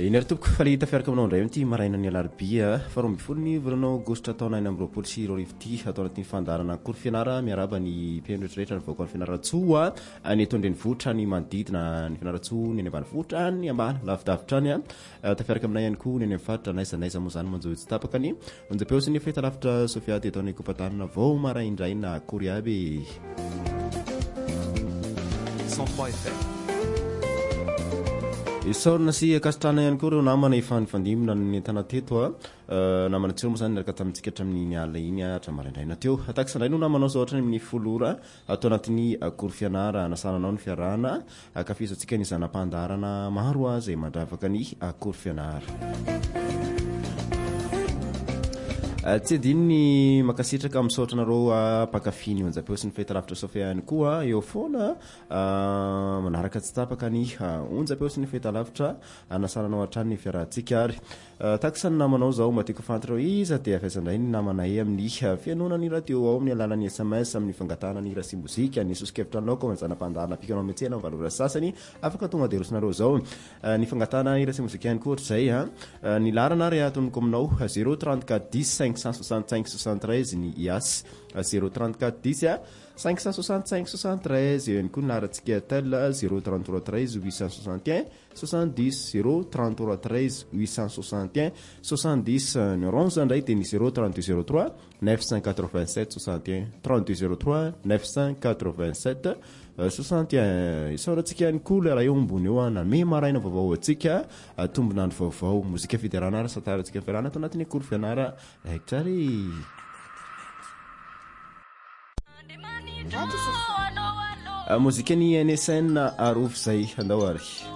Inery tompoko fa le tafiaraka aminao indray ty maraina ny alarobia fa 20 volana aogositra taona 2024 sy 2020 atao anatin'ny fandarana akory fianara miaraba ny mpiaino rehetrarehetra ny vaoaka ny fianaratsoa ny eto andrenivohitra ny manodidina ny fianaratsoa ny any ambanivohitra ny ambany lavidavitra any tafiaraka aminay ihany koa ny any amin'ny faritra naizanaiza moa zany manjohy tsy tapaka ny onjapeo sy ny fahita lavitra Sofiaty eto any kopatanana vao maraindraina akory aby 103 FM. Isaorina sy akasitrana ihany koa reo namana efa nifandimina ny tana teto namana tsiro moa zany niaraka tamintsika hatramin'ny alina iny hatramaraindraina teo takisandray no namanao zao ohatra amin'ny folora atao anatin'ny akory fianara nasananao ny fiarahana akafizatsika ny zanam-pandarana maro zay mandravaka ny akory fianara tsy adino ny makasitraka misaotranareo pakafiny onjapeo sy ny fahita lavitra Sofia ihany koa eo foana manaraka tsy tapaka ny onjapeo sy ny fahita lavitra nasananao hatrany ny fiarahantsika ary takisany namanao zao matiko fantareo iza dia afiasandray ny namanae amin'ny fianonany radio ao amin'ny alalan'ny SMS amin'ny fangatana ny rasi mozika ny sosikevitranao ko zanam-pandarana pikanao metsena valora sasany afaka tonga de rosinareo zao ny fangatana ny rasi mozika ihany koa ohatr'izay ny larana ary atonoko aminao 034 10 565 73 ny IAS 034 10 565 73 eo ihany koa naratsika tel 033 861 70 033 861 70 numéro ndray dia ny 03203 987 61 3203 987 61 isaorantsika ihany koa le raha eo ambony eo nanome maraina vaovao atsika tombonandro vaovao mozika fiderana ary sataratsika fiarana atao anatin'ny akory fianara aikitrary mozika ny NSN arovy zay andao ary